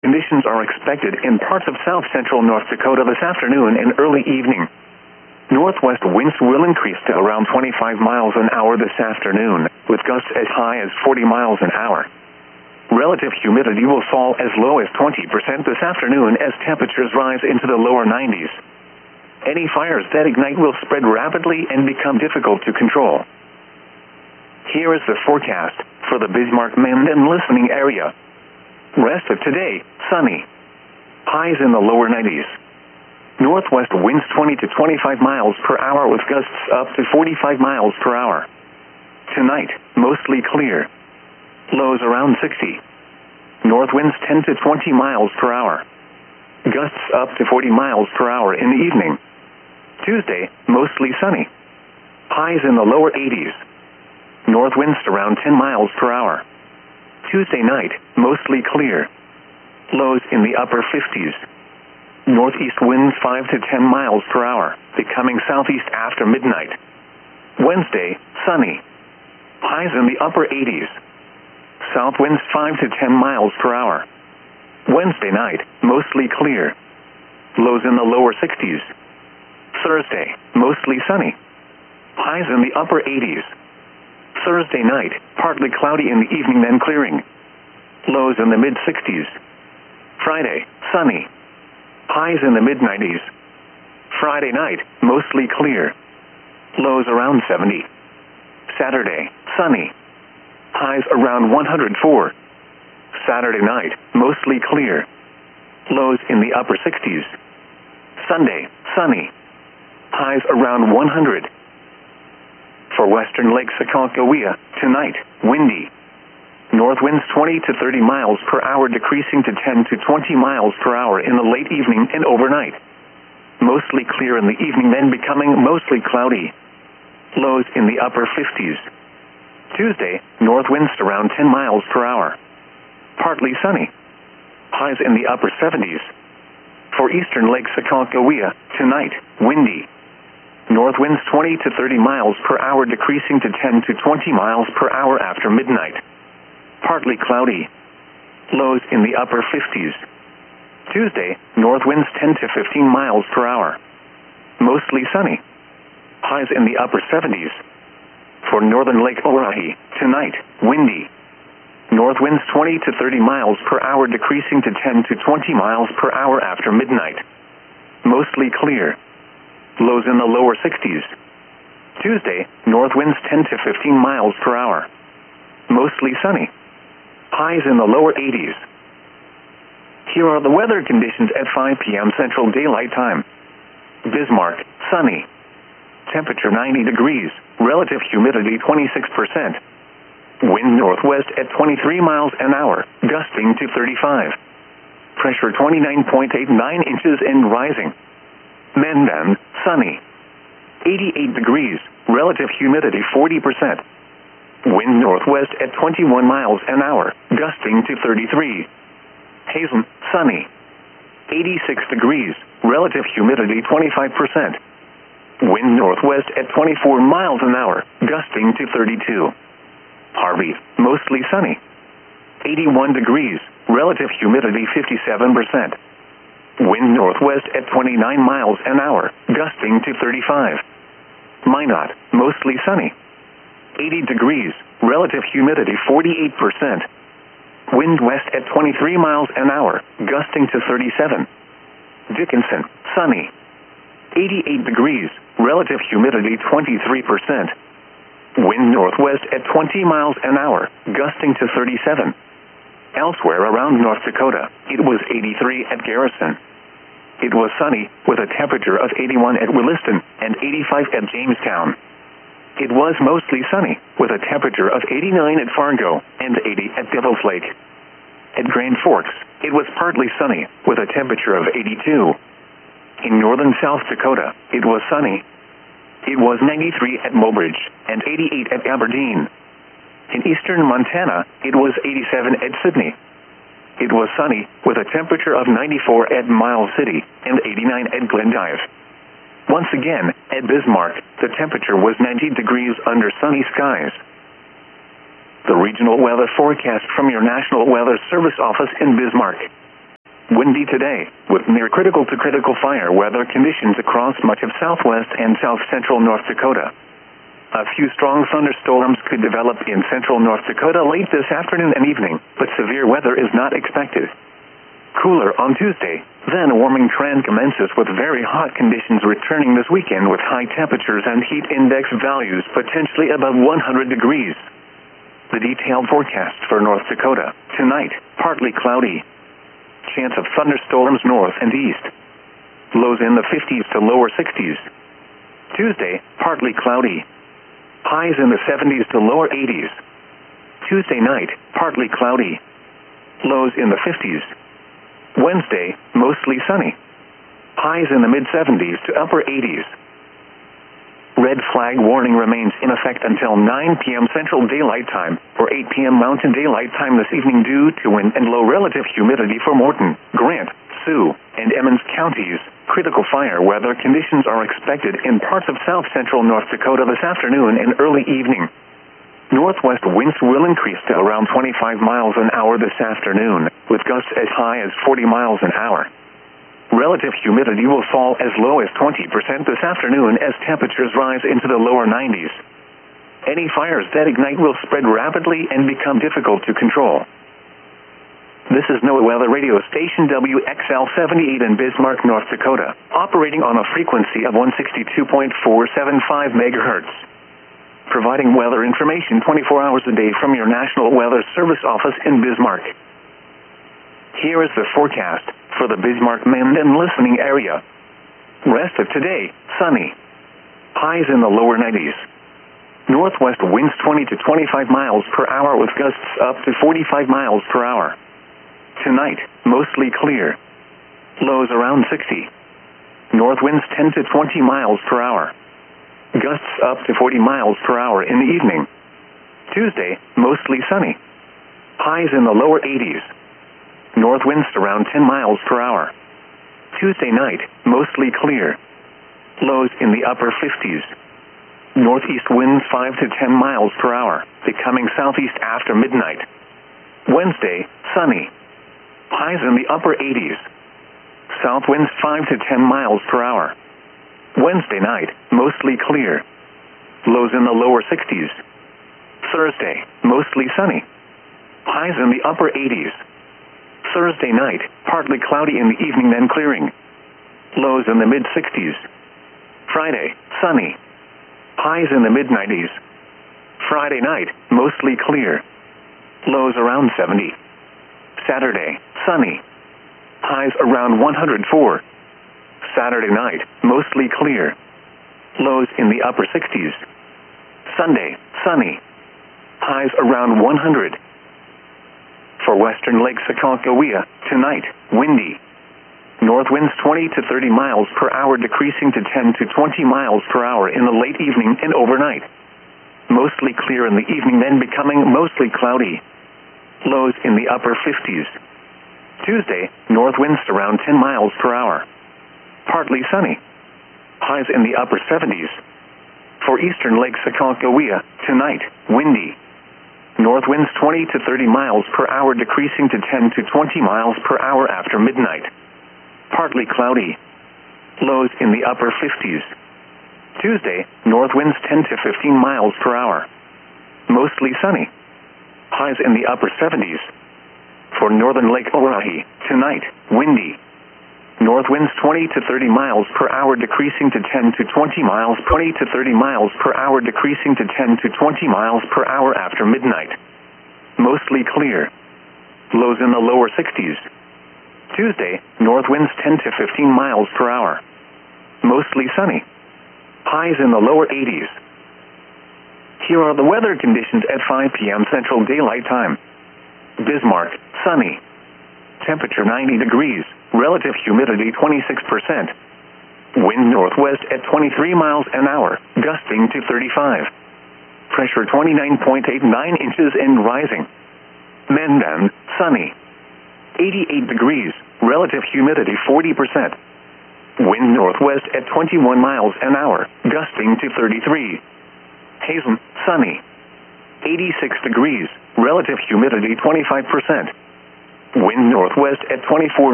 conditions are expected in parts of south-central North Dakota this afternoon and early evening. Northwest winds will increase to around 25 miles an hour this afternoon, with gusts as high as 40 miles an hour. Relative humidity will fall as low as 20% this afternoon as temperatures rise into the lower 90s. Any fires that ignite will spread rapidly and become difficult to control. Here is the forecast for the Bismarck-Minden listening area. Rest of today, sunny. Highs in the lower 90s. Northwest winds 20 to 25 miles per hour with gusts up to 45 miles per hour. Tonight, mostly clear. Lows around 60. North winds 10 to 20 miles per hour. Gusts up to 40 miles per hour in the evening. Tuesday, mostly sunny. Highs in the lower 80s. North winds around 10 miles per hour. Tuesday night, mostly clear. Lows in the upper 50s. Northeast winds 5 to 10 miles per hour, becoming southeast after midnight. Wednesday, sunny. Highs in the upper 80s. South winds 5 to 10 miles per hour. Wednesday night, mostly clear. Lows in the lower 60s. Thursday, mostly sunny. Highs in the upper 80s. Thursday night, partly cloudy in the evening then clearing. Lows in the mid-60s. Friday, sunny. Highs in the mid-90s. Friday night, mostly clear. Lows around 70. Saturday, sunny. Highs around 104. Saturday night, mostly clear. Lows in the upper 60s. Sunday, sunny. Highs around 100. For western Lake Sakakawea, tonight, windy. North winds 20 to 30 miles per hour decreasing to 10 to 20 miles per hour in the late evening and overnight. Mostly clear in the evening then becoming mostly cloudy. Lows in the upper 50s. Tuesday, north winds around 10 miles per hour. Partly sunny. Highs in the upper 70s. For eastern Lake Sakakawea, tonight, windy. North winds 20 to 30 miles per hour decreasing to 10 to 20 miles per hour after midnight. Partly cloudy. Lows in the upper 50s. Tuesday, north winds 10 to 15 miles per hour. Mostly sunny. Highs in the upper 70s. For northern Lake Oahe, tonight, windy. North winds 20 to 30 miles per hour decreasing to 10 to 20 miles per hour after midnight. Mostly clear. Lows in the lower 60s. Tuesday, north winds 10 to 15 miles per hour. Mostly sunny. Highs in the lower 80s. Here are the weather conditions at 5 p.m. Central Daylight Time. Bismarck, sunny. Temperature 90 degrees. Relative humidity 26%. Wind northwest at 23 miles an hour, gusting to 35. Pressure 29.89 inches and rising. Minden, sunny. 88 degrees. Relative humidity 40%. Wind northwest at 21 miles an hour, gusting to 33. Hazen, sunny. 86 degrees. Relative humidity 25%. Wind northwest at 24 miles an hour, gusting to 32. Harvey, mostly sunny. 81 degrees. Relative humidity 57%. Wind northwest at 29 miles an hour, gusting to 35. Minot, mostly sunny. 80 degrees. Relative humidity 48%. Wind west at 23 miles an hour, gusting to 37. Dickinson, sunny. 88 degrees. Relative humidity 23%. Wind northwest at 20 miles an hour, gusting to 37. Elsewhere around North Dakota, it was 83 at Garrison. It was sunny, with a temperature of 81 at Williston and 85 at Jamestown. It was mostly sunny, with a temperature of 89 at Fargo and 80 at Devil's Lake. At Grand Forks, it was partly sunny, with a temperature of 82. In northern South Dakota, it was sunny. It was 93 at Mobridge and 88 at Aberdeen. In eastern Montana, it was 87 at Sydney. It was sunny, with a temperature of 94 at Miles City and 89 at Glendive. Once again, at Bismarck, the temperature was 90 degrees under sunny skies. The regional weather forecast from your National Weather Service office in Bismarck. windy today, with near critical to critical fire weather conditions across much of southwest and south central North Dakota. A few strong thunderstorms could develop in central North Dakota late this afternoon and evening, but severe weather is not expected. Cooler on Tuesday, then a warming trend commences with very hot conditions returning this weekend with high temperatures and heat index values potentially above 100 degrees. The detailed forecast for North Dakota. Tonight, partly cloudy. Chance of thunderstorms north and east. Lows in the 50s to lower 60s. Tuesday, partly cloudy. Highs in the 70s to lower 80s. Tuesday night, partly cloudy. Lows in the 50s. Wednesday, mostly sunny. Highs in the mid-70s to upper 80s. Red flag warning remains in effect until 9 p.m. Central Daylight Time or 8 p.m. Mountain Daylight Time this evening due to wind and low relative humidity for Morton, Grant, Sioux, and Emmons counties. Critical fire weather conditions are expected in parts of south central North Dakota this afternoon and early evening. Northwest winds will increase to around 25 miles an hour this afternoon, with gusts as high as 40 miles an hour. Relative humidity will fall as low as 20% this afternoon as temperatures rise into the lower 90s. Any fires that ignite will spread rapidly and become difficult to control. This is NOAA Weather Radio Station WXL-78 in Bismarck, North Dakota, operating on a frequency of 162.475 megahertz. Providing weather information 24 hours a day from your National Weather Service office in Bismarck. Here is the forecast for the Bismarck-Menden listening area. Rest of today, sunny. Highs in the lower 90s. Northwest winds 20 to 25 miles per hour with gusts up to 45 miles per hour. Tonight, mostly clear. Lows around 60. North winds 10 to 20 miles per hour. Gusts up to 40 miles per hour in the evening. Tuesday, mostly sunny. Highs in the lower 80s. North winds around 10 miles per hour. Tuesday night, mostly clear. Lows in the upper 50s. Northeast winds 5 to 10 miles per hour, becoming southeast after midnight. Wednesday, sunny. Highs in the upper 80s. South winds 5 to 10 miles per hour. Wednesday night, mostly clear. Lows in the lower 60s. Thursday, mostly sunny. Highs in the upper 80s. Thursday night, partly cloudy in the evening then clearing. Lows in the mid-60s. Friday, sunny. Highs in the mid-90s. Friday night, mostly clear. Lows around 70. Saturday, sunny. Highs around 104. Saturday night, mostly clear. Lows in the upper 60s. Sunday, sunny. Highs around 100. For western Lake Sakakawea, tonight, windy. North winds 20 to 30 miles per hour decreasing to 10 to 20 miles per hour in the late evening and overnight. Mostly clear in the evening then becoming mostly cloudy. Lows in the upper 50s. Tuesday, north winds around 10 miles per hour. Partly sunny. Highs in the upper 70s. For eastern Lake Sakakawea, tonight, windy. North winds 20 to 30 miles per hour decreasing to 10 to 20 miles per hour after midnight. Partly cloudy. Lows in the upper 50s. Tuesday, north winds 10 to 15 miles per hour. Mostly sunny. Highs in the upper 70s. For northern Lake Oahe, tonight, windy. North winds 20 to 30 miles per hour decreasing to 10 to 20 miles, 20 to 30 miles per hour decreasing to 10 to 20 miles per hour after midnight. Mostly clear. Lows in the lower 60s. Tuesday, north winds 10 to 15 miles per hour. Mostly sunny. Highs in the lower 80s. Here are the weather conditions at 5 p.m. Central Daylight Time. Bismarck, sunny. Temperature 90 degrees. Relative humidity 26%. Wind northwest at 23 miles an hour, gusting to 35. Pressure 29.89 inches and rising. Menden, sunny. 88 degrees. Relative humidity 40%. Wind northwest at 21 miles an hour, gusting to 33. Hazen, sunny. 86 degrees. Relative humidity 25%. Wind northwest at 24